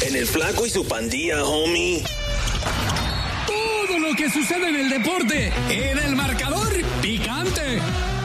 En el Flaco y su pandilla, homie. Todo lo que sucede en el deporte, en el marcador picante.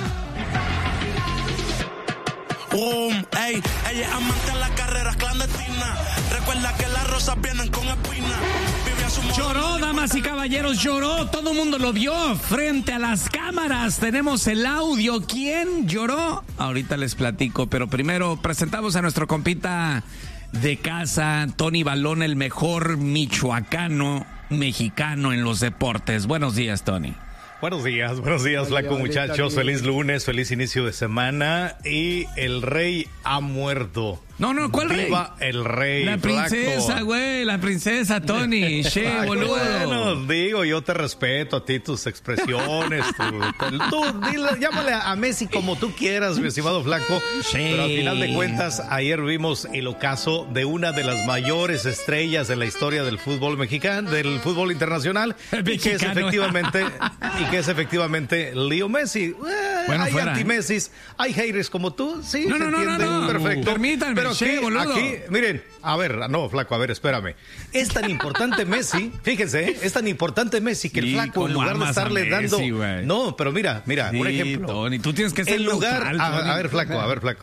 Ey, ella es amante de las carreras clandestinas. Recuerda que las rosas vienen con espinas. Lloró, damas y caballeros, lloró. Todo el mundo lo vio frente a las cámaras. Tenemos el audio. ¿Quién lloró? Ahorita les platico, pero primero presentamos a nuestro compita de casa, Tony Balón, el mejor michoacano mexicano en los deportes. Buenos días, Tony. Buenos días, Flaco, muchachos. Feliz lunes, feliz inicio de semana. Y el rey ha muerto. No, ¿cuál rey? ¡Viva el rey! La princesa, güey, la princesa, Tony. Boludo. Bueno, digo, yo te respeto a ti, tus expresiones. Tú llámale a Messi como tú quieras, mi estimado Flaco. Sí. Pero al final de cuentas, ayer vimos el ocaso de una de las mayores estrellas de la historia del fútbol mexicano, del fútbol internacional. Y que es efectivamente Leo Messi. Bueno, hay fuera, anti-Messis, hay haters como tú, sí, No. perfecto. Permítanme, pero aquí, miren, Flaco, espérame. Es tan importante Messi, fíjense, es tan importante Messi que el Flaco, en lugar de estarle dando... No, pero mira, un ejemplo. Tony, tú tienes que ser neutral, a ver, Flaco.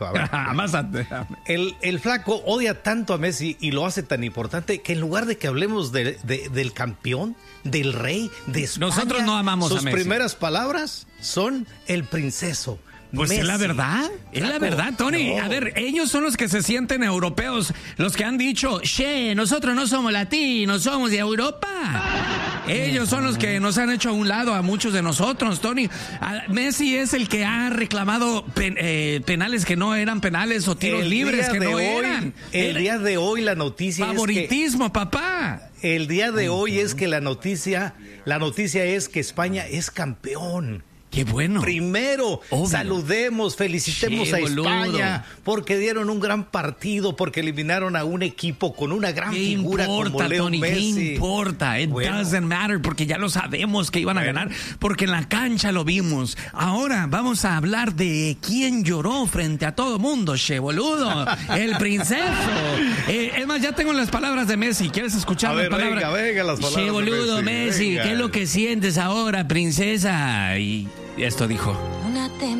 El Flaco odia tanto a Messi y lo hace tan importante que en lugar de que hablemos del campeón, del rey, de España, nosotros no amamos a Messi. Sus primeras palabras son el princeso. Pues Messi. es la verdad, Tony. No. A ver, ellos son los que se sienten europeos, los que han dicho, nosotros no somos latinos, somos de Europa. Ellos son los que nos han hecho a un lado a muchos de nosotros, Tony. Messi es el que ha reclamado penales que no eran penales o tiros libres que no eran. El día de hoy la noticia favoritismo, es que, papá. El día de hoy es que la noticia es que España es campeón. ¡Qué bueno! Primero, saludemos, felicitemos a España porque dieron un gran partido, porque eliminaron a un equipo con una gran figura como Leo Messi. ¿Qué importa? It doesn't matter, porque ya lo sabemos que iban a ganar, porque en la cancha lo vimos. Ahora vamos a hablar de quién lloró frente a todo mundo, boludo. El princeso. Es más, ya tengo las palabras de Messi. ¿Quieres escuchar las palabras? Venga, las palabras boludo, de Messi. ¿Qué es lo que sientes ahora, princesa? Y esto dijo. Una